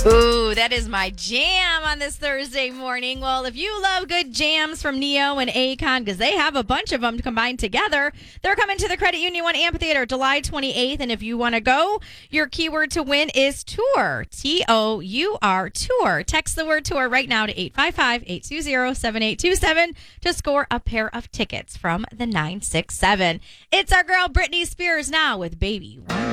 Ooh, that is my jam on this Thursday morning. Well, if you love good jams from Neo and Akon, because they have a bunch of them combined together, they're coming to the Credit Union One Amphitheater July 28th. And if you want to go, your keyword to win is tour. TOUR, tour. Text the word tour right now to 855-820-7827 to score a pair of tickets from the 967. It's our girl Britney Spears now with Baby One.